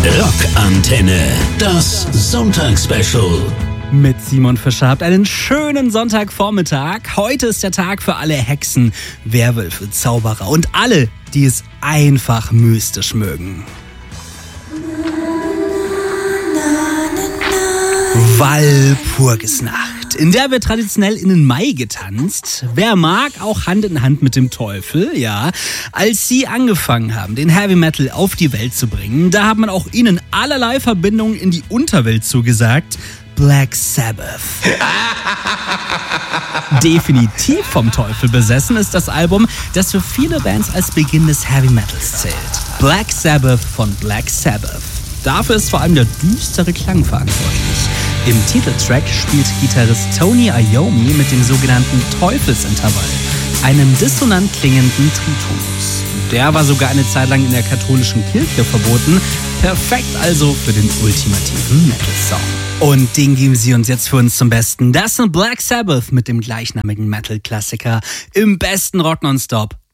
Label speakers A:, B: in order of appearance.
A: Rockantenne, das Sonntagsspecial.
B: Mit Simon Fischer habt einen schönen Sonntagvormittag. Heute ist der Tag für alle Hexen, Werwölfe, Zauberer und alle, die es einfach mystisch mögen. Walpurgisnacht, in der wird traditionell in den Mai getanzt. Wer mag, auch Hand in Hand mit dem Teufel, ja. Als sie angefangen haben, den Heavy Metal auf die Welt zu bringen, da hat man auch ihnen allerlei Verbindungen in die Unterwelt zugesagt. Black Sabbath. Definitiv vom Teufel besessen ist das Album, das für viele Bands als Beginn des Heavy Metals zählt. Black Sabbath von Black Sabbath. Dafür ist vor allem der düstere Klang verantwortlich. Im Titeltrack spielt Gitarrist Tony Iommi mit dem sogenannten Teufelsintervall, einem dissonant klingenden Tritonus. Der war sogar eine Zeit lang in der katholischen Kirche verboten. Perfekt also für den ultimativen Metal-Song. Und den geben sie uns jetzt für uns zum Besten. Das sind Black Sabbath mit dem gleichnamigen Metal-Klassiker im besten Rock nonstop